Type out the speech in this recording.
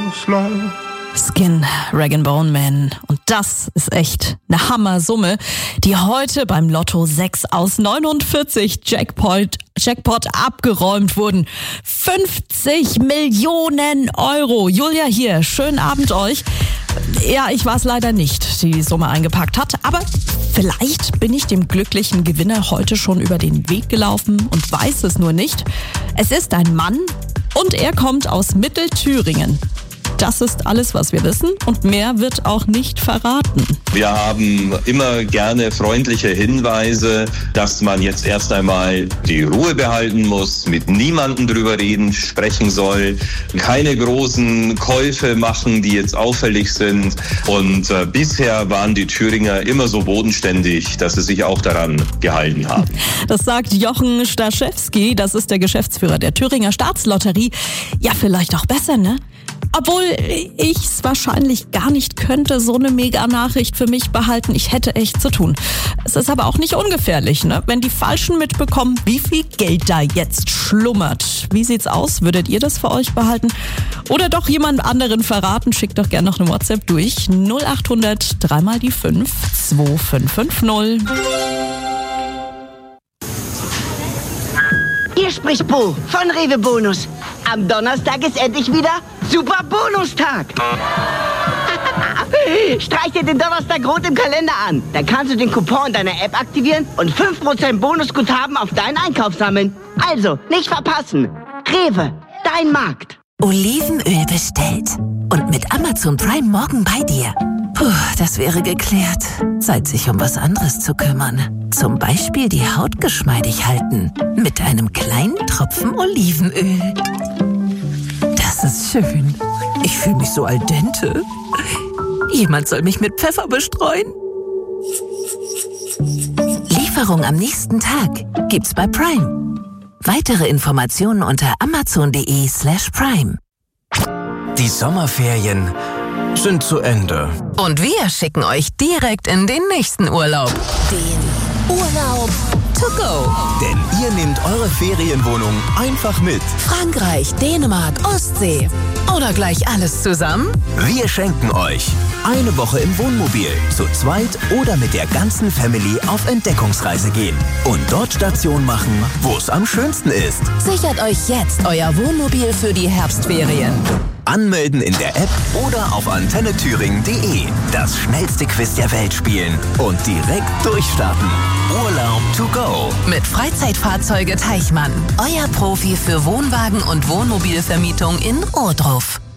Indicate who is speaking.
Speaker 1: Skin, Rag & Bone Man. Und das ist echt eine Hammersumme, die heute beim Lotto 6 aus 49 Jackpot abgeräumt wurden. 50 Millionen Euro. Julia hier, schönen Abend euch. Ja, ich war es leider nicht, die die Summe eingepackt hat, aber vielleicht bin ich dem glücklichen Gewinner heute schon über den Weg gelaufen und weiß es nur nicht. Es ist ein Mann und er kommt aus Mittelthüringen. Das ist alles, was wir wissen, und mehr wird auch nicht verraten.
Speaker 2: Wir haben immer gerne freundliche Hinweise, dass man jetzt erst einmal die Ruhe behalten muss, mit niemandem drüber sprechen soll, keine großen Käufe machen, die jetzt auffällig sind. Und bisher waren die Thüringer immer so bodenständig, dass sie sich auch daran gehalten haben.
Speaker 1: Das sagt Jochen Staschewski, das ist der Geschäftsführer der Thüringer Staatslotterie. Ja, vielleicht auch besser, ne? Obwohl ich es wahrscheinlich gar nicht könnte, so eine Mega-Nachricht für mich behalten. Ich hätte echt zu tun. Es ist aber auch nicht ungefährlich, ne? Wenn die Falschen mitbekommen, wie viel Geld da jetzt schlummert. Wie sieht's aus? Würdet ihr das für euch behalten? Oder doch jemand anderen verraten? Schickt doch gerne noch eine WhatsApp durch. 0800 3 mal die 5 2550.
Speaker 3: Hier spricht Bo von Rewe Bonus. Am Donnerstag ist endlich wieder Super Bonustag. Streich dir den Donnerstag rot im Kalender an. Dann kannst du den Coupon in deiner App aktivieren und 5% Bonusguthaben auf deinen Einkauf sammeln. Also, nicht verpassen. Rewe, dein Markt.
Speaker 4: Olivenöl bestellt. Und mit Amazon Prime morgen bei dir. Puh, das wäre geklärt. Zeit, sich um was anderes zu kümmern. Zum Beispiel die Haut geschmeidig halten. Mit einem kleinen Tropfen Olivenöl. Das ist schön. Ich fühle mich so al dente. Jemand soll mich mit Pfeffer bestreuen. Lieferung am nächsten Tag gibt's bei Prime. Weitere Informationen unter amazon.de/prime.
Speaker 5: Die Sommerferien sind zu Ende.
Speaker 4: Und wir schicken euch direkt in den nächsten Urlaub. Den Urlaub to go.
Speaker 5: Denn ihr nehmt eure Ferienwohnung einfach mit.
Speaker 4: Frankreich, Dänemark, Ostsee. Oder gleich alles zusammen?
Speaker 5: Wir schenken euch eine Woche im Wohnmobil, zu zweit oder mit der ganzen Family auf Entdeckungsreise gehen. Und dort Station machen, wo es am schönsten ist.
Speaker 4: Sichert euch jetzt euer Wohnmobil für die Herbstferien.
Speaker 5: Anmelden in der App oder auf antennethüringen.de. Das schnellste Quiz der Welt spielen und direkt durchstarten. Urlaub to go.
Speaker 4: Mit Freizeitfahrzeuge Teichmann. Euer Profi für Wohnwagen und Wohnmobilvermietung in Ohrdruf.